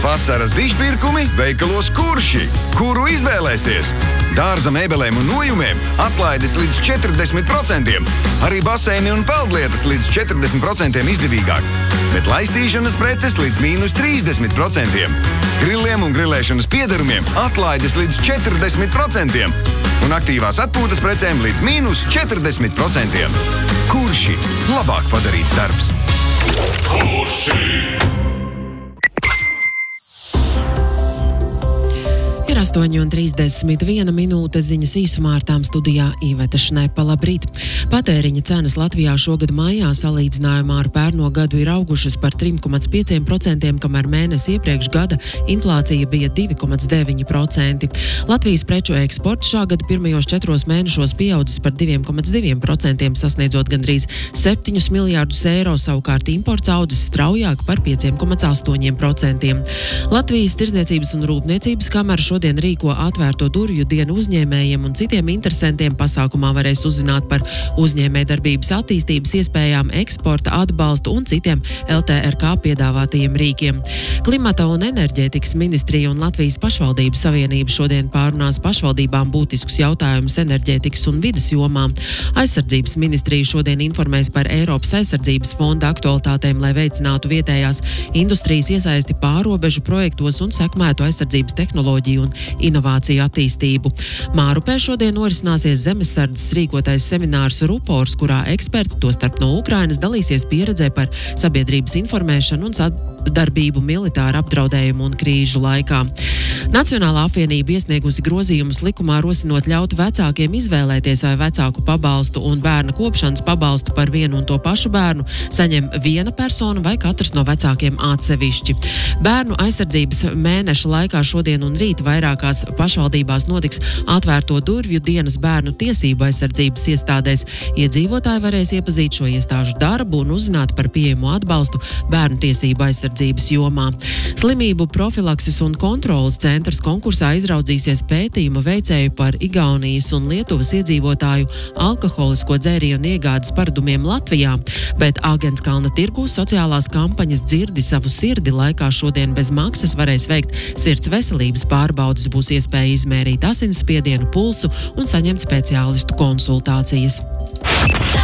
Vasaras dižpirkumi veikalos Kurši. Kuru izvēlēsies? Dārza mēbelēm un nojumiem atlaides līdz 40%. Arī baseini un peldlietas līdz 40% izdevīgāk. Bet laistīšanas preces līdz -30%. Grilliem un grilēšanas piederumiem atlaides līdz 40%. Un aktīvās atpūtas precēm līdz -40%. Kurši? Labāk padarīts darbs. Kurši? Ir 8:31 minūte, ziņas īsumā ar tām studijā Iveta Šnepa. Labrīt! Patēriņa cenas Latvijā šogad maijā salīdzinājumā ar pērno gadu ir augušas par 3,5%, kamēr mēnesi iepriekš gada inflācija bija 2,9%. Latvijas preču eksports šā gada pirmajos 4 mēnešos pieaudzis par 2,2%, sasniedzot gandrīz 7 miljārdus eiro, savukārt imports audzis straujāk par 5,8%. Latvijas Tirdzniecības un Rūpniecības kamera šodien rīko atvērto durvju dienu uzņēmējiem un citiem interesantiem. Pasākumā varēs uzzināt par uzņēmējdarbības attīstības iespējām, eksporta atbalstu un citiem LTRK piedāvātajiem rīkiem. Klimata un enerģētikas ministrija un Latvijas pašvaldību savienība šodien pārunās pašvaldībām būtiskus jautājumus enerģētikas un vides jomā. Aizsardzības ministrija šodien informēs par Eiropas aizsardzības fonda aktualitātēm, lai veicinātu vietējās industrijas iesaisti pārobežu projektos un sekmētu aizsardzības tehnoloģiju un inovāciju attīstību. Mārupē šodien norisināsies Zemesardzes rīkotais seminārs Rupors, kurā eksperts, tostarp no Ukrainas, dalīsies pieredzē par sabiedrības informēšanu un sadarbību militāra apdraudējumu un krīžu laikā. Nacionālā apvienība iesniegusi grozījumus likumā, rosinot ļaut vecākiem izvēlēties, vai vecāku pabalstu un bērna kopšanas pabalstu par vienu un to pašu bērnu saņem viena persona vai katrs no vecākiem atsevišķi. Bērnu aizsardzības mēneša laikā šodien un rīt vairākās pašvaldībās notiks atvērto durvju dienas bērnu tiesību aizsardzības iestādēs. Iedzīvotāji varēs iepazīt šo iestāžu darbu un uzzināt par pieejamo atbalstu bērnu tiesību aizsardzības jomā. Slimību profilakses un kontrolas centrs konkursā izraudzīsies pētījuma veicēju par Igaunijas un Lietuvas iedzīvotāju alkoholisko dzērienu iegādes paradumiem Latvijā, bet Āgenskalna tirgū sociālās kampaņas Dzirdi savu sirdi laikā šodien bez maksas varēs veikt sirds veselības pārbaudes, būs iespēja izmērīt asinsspiedienu, pulsu un saņemt speciālistu konsultācijas.